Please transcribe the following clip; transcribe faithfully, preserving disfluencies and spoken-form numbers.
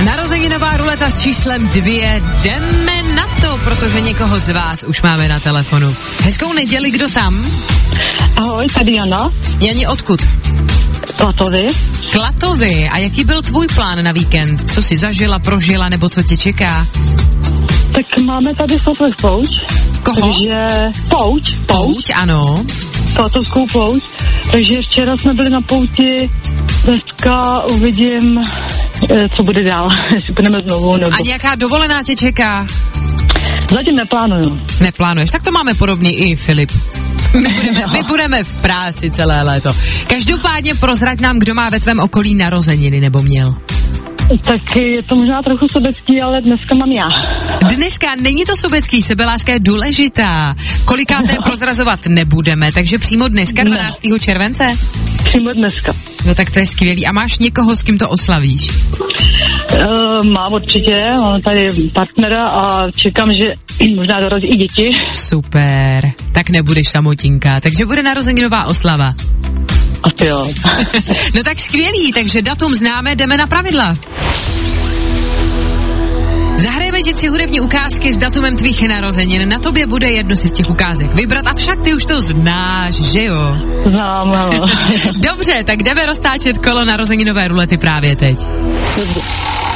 Narozeninová ruleta s číslem dvě, jdeme na to, protože někoho z vás už máme na telefonu. Hezkou neděli, kdo tam? Ahoj, tady Jana. Jani, odkud? Klatovy. Klatovy. A jaký byl tvůj plán na víkend? Co jsi zažila, prožila, nebo co tě čeká? Tak máme tady Sotvech pouť. Koho? Takže pouť. Pouť, pouť ano. Klatovskou pouť. Takže včera jsme byli na pouti, dneska uvidím, co bude dál, jestli budeme znovu. Nebo... A nějaká dovolená tě čeká? Zatím neplánuju. Neplánuješ, tak to máme podobně i Filip. My budeme, my budeme v práci celé léto. Každopádně prozrať nám, kdo má ve tvém okolí narozeniny nebo měl. Tak je to možná trochu sobecký, ale dneska mám já. Dneska není to sobecký, sebeláska je důležitá. Kolikáté prozrazovat nebudeme, takže přímo dneska, dvanáctého července? Přímo dneska. No tak to je skvělý. A máš někoho, s kým to oslavíš? Uh, mám určitě, mám tady partnera a čekám, že možná dorazí i děti. Super, tak nebudeš samotinka, takže bude narozeninová oslava. Asi jo. No tak skvělý, takže datum známe, jdeme na pravidla. Zahrajeme ti tři hudební ukázky s datumem tvých narozenin. Na tobě bude jednu si z těch ukázek vybrat, avšak ty už to znáš, že jo? Znám, ano. Dobře, tak jdeme roztáčet kolo narozeninové rulety právě teď. Dobře.